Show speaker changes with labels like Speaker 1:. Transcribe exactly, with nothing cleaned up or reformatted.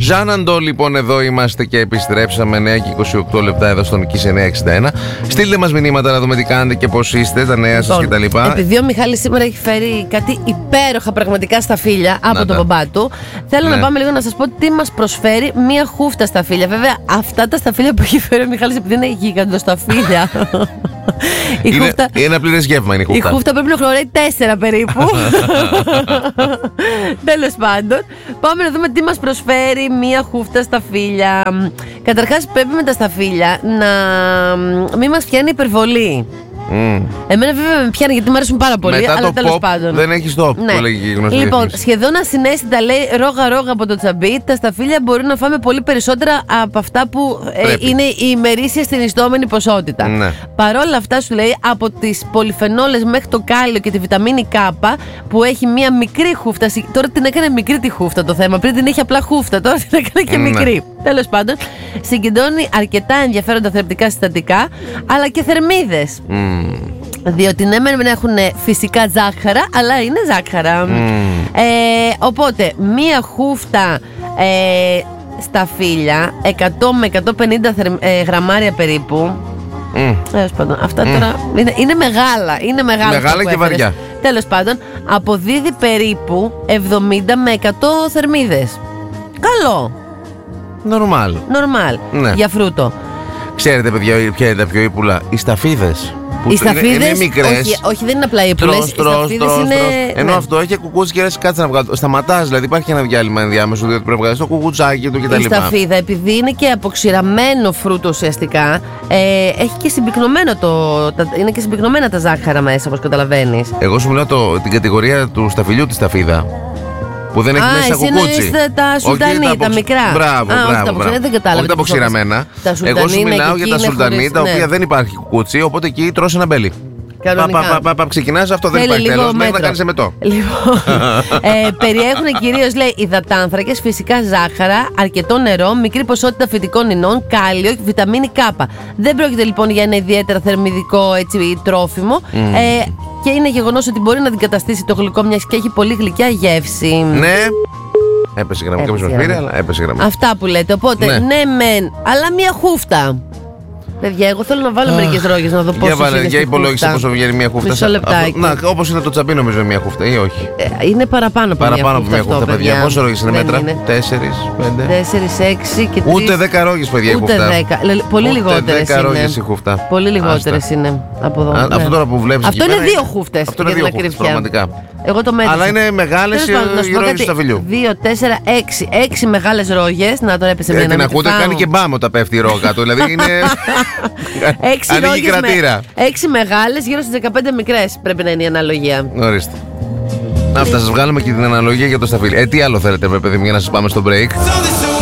Speaker 1: Ζαν Αντώ, λοιπόν, εδώ είμαστε και επιστρέψαμε. εννιά και είκοσι οκτώ λεπτά εδώ στον Kiss εννιακόσια εξήντα ένα. Στείλτε μας μηνύματα να δούμε τι κάνετε και πώς είστε, τα νέα σας
Speaker 2: λοιπόν,
Speaker 1: κτλ.
Speaker 2: Επειδή ο Μιχάλης σήμερα έχει φέρει κάτι υπέροχα πραγματικά σταφύλια από
Speaker 1: να
Speaker 2: τον
Speaker 1: τα.
Speaker 2: μπαμπά του, θέλω
Speaker 1: Ναι.
Speaker 2: να πάμε λίγο να σας πω τι μας προσφέρει μία χούφτα σταφύλια. Βέβαια, αυτά τα σταφύλια που έχει φέρει ο Μιχάλης, επειδή είναι γιγαντοσταφύλια. η
Speaker 1: Είναι,
Speaker 2: χούφτα,
Speaker 1: είναι ένα πλήρες γεύμα, είναι η
Speaker 2: η
Speaker 1: χούφτα.
Speaker 2: χούφτα πρέπει να χλωράει τέσσερα περίπου. Τέλος πάντων, πάμε να δούμε τι μας προσφέρει μία χούφτα σταφύλια. Καταρχάς, πρέπει με τα σταφύλια να μην μας πιάνει υπερβολή.
Speaker 1: Mm.
Speaker 2: Εμένα βέβαια με πιάνει γιατί μου αρέσουν πάρα πολύ,
Speaker 1: Μετά
Speaker 2: αλλά
Speaker 1: το
Speaker 2: τέλος
Speaker 1: pop
Speaker 2: πάντων.
Speaker 1: δεν έχει stop,
Speaker 2: Ναι.
Speaker 1: που λέγει η γνωστή
Speaker 2: Λοιπόν,
Speaker 1: διαφήμιση.
Speaker 2: σχεδόν ασυναίσθητα λέει ρόγα-ρόγα από το τσαμπί, τα σταφύλια μπορούν να φάμε πολύ περισσότερα από αυτά που ε, είναι η ημερήσια στην ιστόμενη ποσότητα.
Speaker 1: Ναι.
Speaker 2: Παρόλα αυτά, σου λέει, από τις πολυφενόλες μέχρι το κάλιο και τη βιταμίνη K που έχει μία μικρή χούφτα. Τώρα την έκανε μικρή τη χούφτα το θέμα. Πριν την είχε απλά χούφτα, τώρα την έκανε και
Speaker 1: Ναι.
Speaker 2: μικρή. Τέλος πάντων, συγκεντρώνει αρκετά ενδιαφέροντα θρεπτικά συστατικά, αλλά και θερμίδες.
Speaker 1: Mm.
Speaker 2: Διότι ναι, μεν έχουν φυσικά ζάχαρα, αλλά είναι ζάχαρα.
Speaker 1: Mm.
Speaker 2: Ε, οπότε, μία χούφτα ε, σταφύλια, εκατό με εκατόν πενήντα θερμ, ε, γραμμάρια περίπου.
Speaker 1: Mm.
Speaker 2: Τέλος πάντων, αυτά
Speaker 1: Mm.
Speaker 2: τώρα είναι, είναι μεγάλα. Είναι μεγάλα,
Speaker 1: Μεγάλα
Speaker 2: αυτά που
Speaker 1: και
Speaker 2: έφερες.
Speaker 1: βαριά.
Speaker 2: Τέλος πάντων, αποδίδει περίπου εβδομήντα με εκατό θερμίδες. Καλό.
Speaker 1: Νορμάλ.
Speaker 2: Νορμάλ.
Speaker 1: Ναι.
Speaker 2: Για φρούτο.
Speaker 1: Ξέρετε, παιδιά, ποια είναι τα πιο ύπουλα? Οι σταφίδες. Που
Speaker 2: Οι
Speaker 1: είναι-
Speaker 2: σταφίδες,
Speaker 1: είναι μικρές.
Speaker 2: όχι, όχι, δεν είναι απλά ύπουλες.
Speaker 1: Τρως,
Speaker 2: Οι
Speaker 1: τρως,
Speaker 2: σταφίδες
Speaker 1: τρως,
Speaker 2: είναι.
Speaker 1: τρως. Ενώ
Speaker 2: ναι.
Speaker 1: αυτό έχει κουκούτσι και λες κάτσε να βγάλω. Σταματάς, δηλαδή υπάρχει ένα διάλειμμα ενδιάμεσο, διότι πρέπει να βγάλεις το κουκουτσάκι του κτλ.
Speaker 2: Η σταφίδα, επειδή είναι και αποξηραμένο φρούτο ουσιαστικά, ε, έχει και συμπυκνωμένο το, τα, είναι και συμπυκνωμένα τα ζάχαρα μέσα, όπως καταλαβαίνεις.
Speaker 1: Εγώ σου μιλάω το, την κατηγορία του σταφυλιού τη σταφίδα. Που δεν έχει
Speaker 2: Α,
Speaker 1: μέσα
Speaker 2: εσύ
Speaker 1: κουκούτσι.
Speaker 2: εννοείς τα
Speaker 1: Όχι
Speaker 2: σουλτανί, τα,
Speaker 1: αποξ-
Speaker 2: μικρά.
Speaker 1: Μπράβο,
Speaker 2: Α, όχι, τα
Speaker 1: μπράβο.
Speaker 2: αποξηραμένα,
Speaker 1: μπράβο.
Speaker 2: δεν κατάλαβα.
Speaker 1: Όχι τα
Speaker 2: τι πως
Speaker 1: αποξηραμένα.
Speaker 2: Τα σουλτανί
Speaker 1: Εγώ σου
Speaker 2: είναι
Speaker 1: μιλάω
Speaker 2: και
Speaker 1: για
Speaker 2: εκεί
Speaker 1: τα
Speaker 2: είναι
Speaker 1: σουλτανί,
Speaker 2: χωρίς-
Speaker 1: τα
Speaker 2: ναι.
Speaker 1: οποία δεν υπάρχει κουκούτσι, οπότε εκεί τρως ένα μπέλι.
Speaker 2: Κανονικά.
Speaker 1: Πα, πα, πα, πα, ξεκινάς, αυτό δεν
Speaker 2: Θέλει
Speaker 1: υπάρχει
Speaker 2: λίγο
Speaker 1: τέλος. Μέχρι να
Speaker 2: μέτρο.
Speaker 1: κάνεις εμετό.
Speaker 2: Λοιπόν, ε, περιέχουν κυρίως, λέει, υδατάνθρακες, φυσικά ζάχαρα, αρκετό νερό, μικρή ποσότητα φυτικών ινών, κάλιο και βιταμίνη K. Δεν πρόκειται λοιπόν για ένα ιδιαίτερα θερμιδικό έτσι, τρόφιμο.
Speaker 1: Mm.
Speaker 2: Ε, και είναι γεγονός ότι μπορεί να αντικαταστήσει το γλυκό, μιας και έχει πολύ γλυκιά γεύση.
Speaker 1: Ναι. Έπεσε γραμμή. Κάποιος μας
Speaker 2: Έπεσε
Speaker 1: πήρε,
Speaker 2: γραμμή.
Speaker 1: αλλά έπεσε γραμμή.
Speaker 2: Αυτά που λέτε. Οπότε,
Speaker 1: Ναι.
Speaker 2: ναι, μεν, αλλά μία χούφτα. Παιδιά, εγώ θέλω να βάλω μερικές ρόγες να δω πόσο
Speaker 1: Για βάλε,
Speaker 2: είναι
Speaker 1: για
Speaker 2: στη
Speaker 1: υπολόγισε
Speaker 2: χούφτα.
Speaker 1: πόσο βγαίνει μια χούφτα.
Speaker 2: Μισό λεπτάκι.
Speaker 1: Αυτό- Να, όπως είναι το τσαμπί, νομίζω είναι μια χούφτα ή όχι.
Speaker 2: Ε, είναι παραπάνω από
Speaker 1: Παραπάνω από
Speaker 2: μία
Speaker 1: μια χούφτα, παιδιά. Πόσο ρόγες είναι
Speaker 2: Δεν
Speaker 1: μέτρα?
Speaker 2: είναι.
Speaker 1: Τέσσερις, πέντε.
Speaker 2: Τέσσερις, έξι και τρεις.
Speaker 1: Ούτε δέκα ρόγες, παιδιά, η
Speaker 2: Ούτε
Speaker 1: χούφτα.
Speaker 2: δέκα. Λε- Πολύ
Speaker 1: Ούτε
Speaker 2: λιγότερες
Speaker 1: δέκα
Speaker 2: είναι.
Speaker 1: ρόγες η χούφτα.
Speaker 2: Πολύ λιγότερες
Speaker 1: Άστα.
Speaker 2: είναι από εδώ.
Speaker 1: Α,
Speaker 2: ναι.
Speaker 1: Αυτό τώρα που βλέπεις
Speaker 2: Αυτό
Speaker 1: εκεί
Speaker 2: είναι
Speaker 1: πέρα
Speaker 2: δύο χούφτες.
Speaker 1: Αυτό είναι
Speaker 2: για
Speaker 1: δύο
Speaker 2: την
Speaker 1: χούφτες,
Speaker 2: ακρίβεια.
Speaker 1: πραγματικά.
Speaker 2: Εγώ το μέτρησα.
Speaker 1: Αλλά είναι μεγάλες
Speaker 2: Τέλος πάντων, να σου
Speaker 1: οι
Speaker 2: πω
Speaker 1: ρόγες
Speaker 2: κάτι.
Speaker 1: του σταφυλιού.
Speaker 2: Δύο, τέσσερα, έξι. Έξι μεγάλες ρόγες. Να τώρα έπεσε μία
Speaker 1: Ε,
Speaker 2: να
Speaker 1: την
Speaker 2: μην τη
Speaker 1: ακούτε,
Speaker 2: φάω.
Speaker 1: κάνει και μπάμ όταν πέφτει η ρόγα του. Δηλαδή είναι.
Speaker 2: Έξι
Speaker 1: Ανοίγει
Speaker 2: ρόγες με-
Speaker 1: κρατήρα.
Speaker 2: Έξι μεγάλες, γύρω στις δεκαπέντε μικρές πρέπει να είναι η αναλογία.
Speaker 1: Ορίστε. Αυτά, σας βγάλουμε και την αναλογία για το σταφύλι. Ε, τι άλλο θέλετε, βρε παιδί μου, για να σας πάμε στο break.